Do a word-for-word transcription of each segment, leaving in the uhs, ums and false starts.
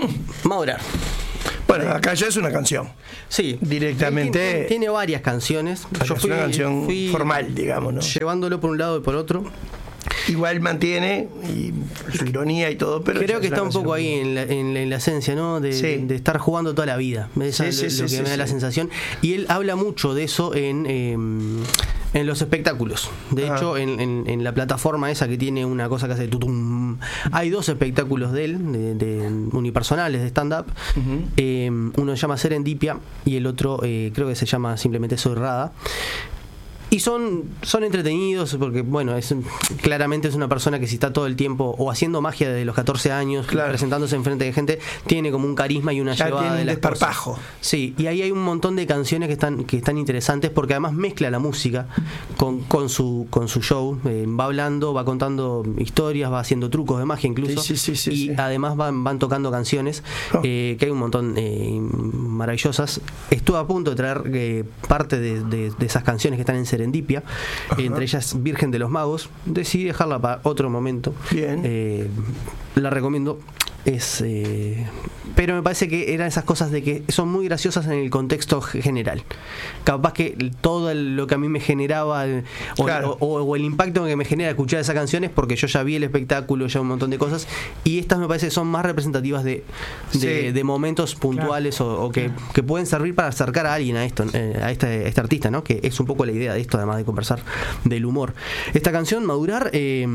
Madurar. Bueno, acá ya es una canción. Sí, directamente. Tiene, tiene varias canciones. Yo fui, es una canción fui formal, digamos, ¿no? Llevándolo por un lado y por otro. Igual mantiene y su ironía y todo, pero creo que está un poco ahí en la, en, la, en la esencia, ¿no? De, sí. de, de estar jugando toda la vida. Esa es sí, sí, lo, sí, lo que sí, me da sí. la sensación. Y él habla mucho de eso en, eh, en los espectáculos. De ah. hecho, en, en, en la plataforma esa que tiene una cosa que hace tutum, hay dos espectáculos de él, de, de unipersonales, de stand-up. Uh-huh. Eh, uno se llama Serendipia y el otro eh, creo que se llama simplemente Soy Rada. Y son, son entretenidos porque, bueno, es claramente es una persona que si está todo el tiempo o haciendo magia desde los catorce años, claro. presentándose enfrente de gente, tiene como un carisma y una ya llevada tiene de las desparpajo. Cosas. Sí, y ahí hay un montón de canciones que están que están interesantes porque además mezcla la música con, con su con su show, eh, va hablando, va contando historias, va haciendo trucos de magia incluso, sí, sí, sí, sí, y sí. además van, van tocando canciones oh. eh, que hay un montón eh, maravillosas. Estuve a punto de traer eh, parte de, de, de esas canciones que están en Serendipia, uh-huh. entre ellas Virgen de los Magos. Decidí dejarla para otro momento. Bien. Eh, la recomiendo. Es, eh, pero me parece que eran esas cosas de que son muy graciosas en el contexto general. Capaz que todo lo que a mí me generaba o, claro. o, o el impacto que me genera escuchar esa canción es porque yo ya vi el espectáculo, ya un montón de cosas, y estas me parece que son más representativas de, de, sí. de momentos puntuales claro. o, o que, que pueden servir para acercar a alguien a esto, eh, a, este, a este artista, ¿no? Que es un poco la idea de esto, además de conversar del humor. Esta canción, Madurar, eh,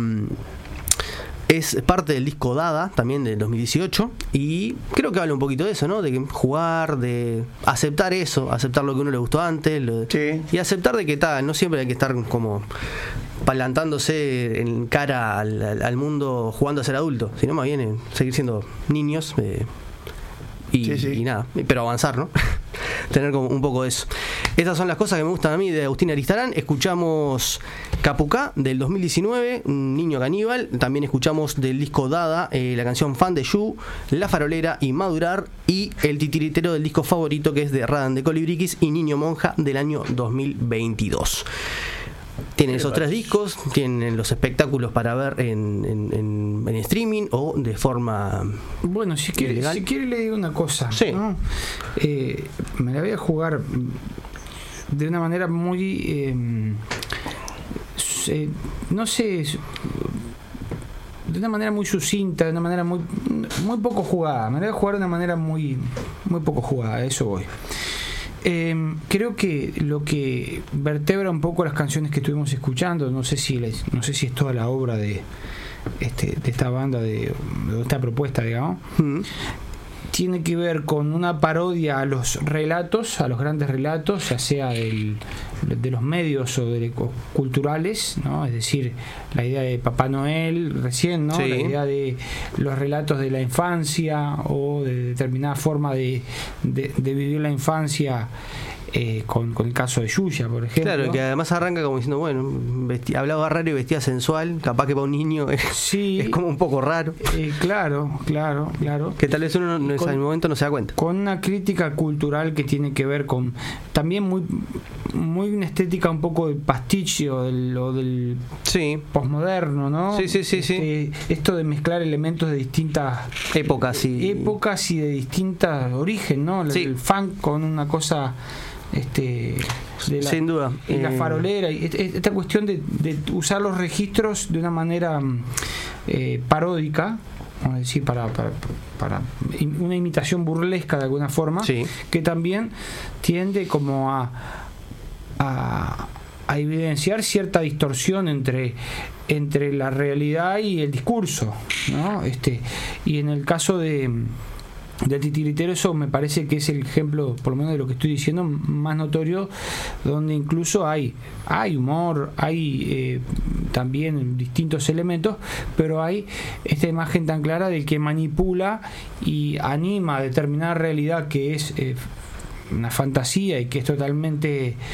es parte del disco Dada, también del dos mil dieciocho, y creo que habla un poquito de eso, ¿no? De jugar, de aceptar eso, aceptar lo que a uno le gustó antes, lo, sí. y aceptar de que tal, no siempre hay que estar como plantándose en cara al, al, al mundo jugando a ser adulto, sino más bien seguir siendo niños eh, y, sí, sí. y nada, pero avanzar, ¿no? Tener como un poco de eso. Estas son las cosas que me gustan a mí de Agustín Aristarán. Escuchamos Capucá del dos mil diecinueve, Un niño caníbal. También escuchamos del disco Dada eh, la canción Fan de You, La Farolera y Madurar, y el titiritero del disco favorito, que es de Radan de Colibriquis y Niño Monja del año dos mil veintidós. Tienen esos tres discos, tienen los espectáculos para ver en, en, en, en streaming o de forma bueno, si quiere, ilegal. Si quiere le digo una cosa, sí. ¿no? eh, me la voy a jugar de una manera muy eh, eh, no sé, de una manera muy sucinta, de una manera muy muy poco jugada. Me la voy a jugar de una manera muy muy poco jugada, a eso voy. Eh, creo que lo que vertebra un poco las canciones que estuvimos escuchando, no sé si les, no sé si es toda la obra de este de esta banda, de, de esta propuesta, digamos, mm. tiene que ver con una parodia a los relatos, a los grandes relatos, ya sea del, de los medios o de culturales, ¿no? Es decir, la idea de Papá Noel recién, ¿no? Sí. La idea de los relatos de la infancia o de determinada forma de, de, de vivir la infancia. Eh, con, con el caso de Yuya, por ejemplo. Claro, que además arranca como diciendo, bueno, vesti- hablaba raro y vestía sensual, capaz que para un niño es, sí, es como un poco raro. Eh, claro, claro, claro. Que tal vez uno no, en el momento no se da cuenta. Con una crítica cultural que tiene que ver con también muy muy una estética un poco de pastiche o del, o del sí. posmoderno, ¿no? Sí, sí, sí, este, sí. Esto de mezclar elementos de distintas épocas y épocas y de distintas origen, ¿no? El, sí. el funk con una cosa este de la, sin duda y la eh... farolera y esta cuestión de, de usar los registros de una manera eh, paródica, vamos a decir, para, para, para una imitación burlesca de alguna forma, sí. que también tiende como a, a a evidenciar cierta distorsión entre entre la realidad y el discurso, ¿no? Este, y en el caso de de Titiritero, eso me parece que es el ejemplo, por lo menos de lo que estoy diciendo, más notorio, donde incluso hay hay humor, hay eh, también distintos elementos, pero hay esta imagen tan clara del que manipula y anima a determinada realidad que es eh, una fantasía y que es totalmente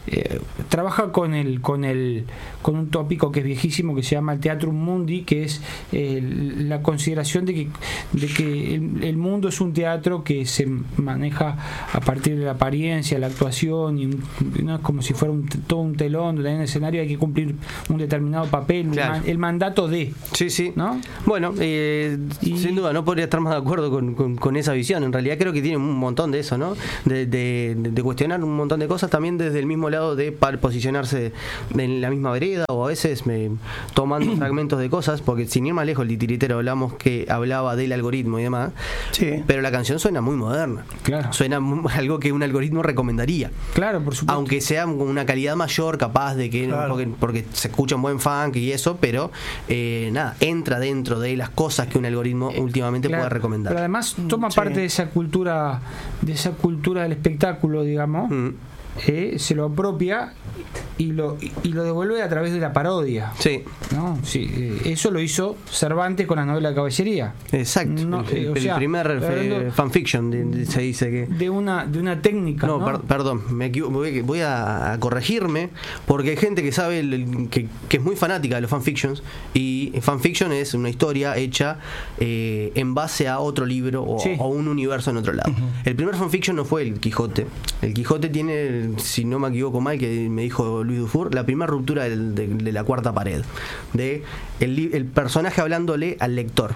eh, trabaja con el con el con un tópico que es viejísimo, que se llama el Teatrum Mundi, que es eh, la consideración de que de que el, el mundo es un teatro que se maneja a partir de la apariencia, la actuación, y no es como si fuera un, todo un telón donde en el escenario hay que cumplir un determinado papel, claro. el, el mandato de, sí, sí, ¿no? Bueno, eh, y, sin duda no podría estar más de acuerdo con, con, con esa visión. En realidad creo que tiene un montón de eso, ¿no? De, de, de cuestionar un montón de cosas también desde el mismo lado de posicionarse en la misma vereda, o a veces me, tomando fragmentos de cosas, porque sin ir más lejos, el titiritero hablamos que hablaba del algoritmo y demás, sí. Pero la canción suena muy moderna, claro. Suena algo que un algoritmo recomendaría, claro, por supuesto, aunque sea con una calidad mayor, capaz de que claro. porque, porque se escucha un buen funk y eso, pero eh, nada, entra dentro de las cosas que un algoritmo últimamente claro. puede recomendar. Pero además toma sí. parte de esa cultura, de esa cultura del espectáculo, digamos. Mm. Eh, se lo apropia y lo y lo devuelve a través de la parodia. Sí. ¿No? Sí, eh, eso lo hizo Cervantes con la novela de caballería. Exacto. No, el, el, el sea, primer eh, fanfiction de, de, se dice que de una de una técnica. No, ¿no? Per, perdón, me equivoco, voy, voy a, a corregirme, porque hay gente que sabe el, que, que es muy fanática de los fanfictions, y fanfiction es una historia hecha eh, en base a otro libro o, sí. o un universo en otro lado. Uh-huh. El primer fanfiction no fue el Quijote. El Quijote tiene, si no me equivoco mal, que me dijo Luis Dufour, la primera ruptura del, de, de la cuarta pared, de el, el personaje hablándole al lector.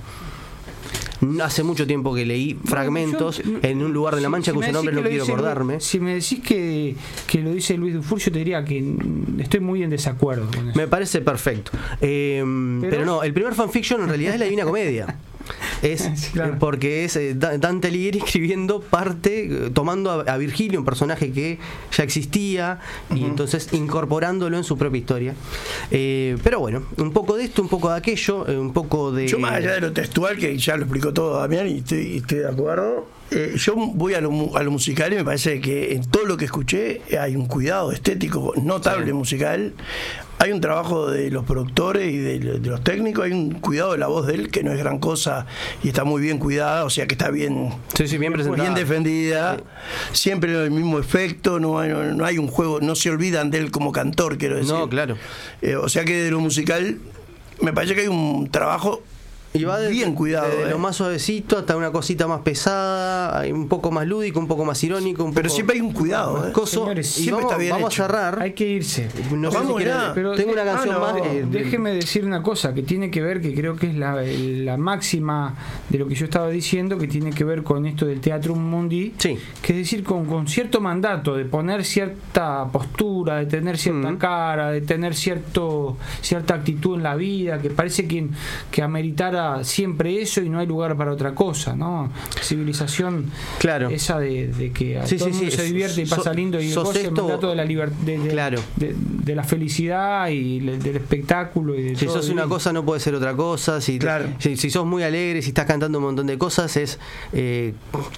Hace mucho tiempo que leí fragmentos no, yo, en un lugar de La Mancha, si, cuyo si nombre no quiero dice, acordarme. Si me decís que, que lo dice Luis Dufour, yo te diría que estoy muy en desacuerdo con eso. Me parece perfecto. Eh, pero, pero no, el primer fanfiction en realidad es la Divina Comedia. Es sí, claro. Porque es eh, Dante Alighieri escribiendo parte, tomando a, a Virgilio, un personaje que ya existía, uh-huh. y entonces incorporándolo en su propia historia. Eh, pero bueno, un poco de esto, un poco de aquello, eh, un poco de... Yo, más allá de lo textual, que ya lo explicó todo Damián, y estoy, y estoy de acuerdo, eh, yo voy a lo, a lo musical y me parece que en todo lo que escuché hay un cuidado estético notable, sí. musical. Hay un trabajo de los productores y de, de los técnicos, hay un cuidado de la voz de él que no es gran cosa y está muy bien cuidada, o sea que está bien, sí, sí, bien, bien defendida, sí. Siempre el mismo efecto, no hay, no, no hay un juego, no se olvidan de él como cantor, quiero decir. No, claro. Eh, o sea que de lo musical me parece que hay un trabajo y va de, bien cuidado, desde eh. lo más suavecito hasta una cosita más pesada, un poco más lúdico, un poco más irónico, un pero poco siempre hay un cuidado, eh. coso. Señores, y vamos, está bien vamos hecho. a cerrar. Hay que irse. No sé vamos si quieren, pero tengo una canción ah, no, más. Eh, déjeme decir una cosa que tiene que ver, que creo que es la, la máxima de lo que yo estaba diciendo, que tiene que ver con esto del Teatrum Mundi, sí. que es decir, con, con cierto mandato de poner cierta postura, de tener cierta mm. cara, de tener cierto cierta actitud en la vida, que parece que, que ameritara siempre eso y no hay lugar para otra cosa, ¿no? Civilización, claro. esa de, de que sí, todo sí, el mundo sí. se divierte y pasa so, lindo y goza el mandato de la libertad, de, de, claro. de, de la felicidad y le, del espectáculo y de si todo. sos una cosa no puede ser otra cosa, si, claro. si, si sos muy alegre, si estás cantando un montón de cosas, es eh,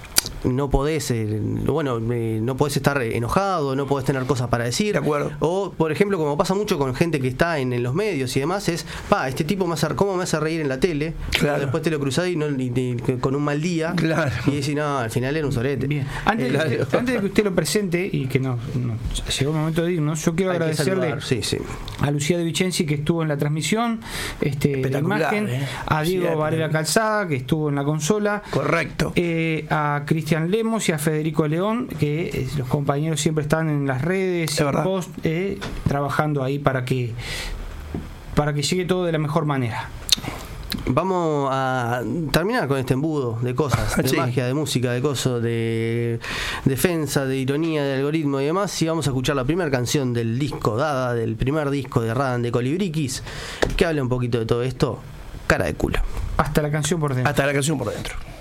no podés eh, bueno eh, no podés estar enojado, no podés tener cosas para decir, de acuerdo. O por ejemplo, como pasa mucho con gente que está en, en los medios y demás, es pa, este tipo me hace, ¿cómo me hace reír en la tele? Claro. Después te lo cruzás y, no, y, y con un mal día, claro. y decís, no, al final era un sorete. Bien. Antes, eh, de, claro. antes de que usted lo presente y que no, no llegó el momento de irnos, yo quiero Hay agradecerle sí, sí. a Lucía de Vicenzi, que estuvo en la transmisión, este, la imagen, eh. a Diego sí, Varela Calzada, que estuvo en la consola, correcto, eh, a Cristian Lemos y a Federico León, que eh, los compañeros siempre están en las redes, en post, eh, trabajando ahí para que para que llegue todo de la mejor manera. Vamos a terminar con este embudo de cosas, de sí. magia, de música, de cosas, de defensa, de ironía, de algoritmo y demás. Y vamos a escuchar la primera canción del disco Dada, del primer disco de Radan de Colibriquis, que habla un poquito de todo esto. Cara de culo. Hasta la canción por dentro. Hasta la canción por dentro.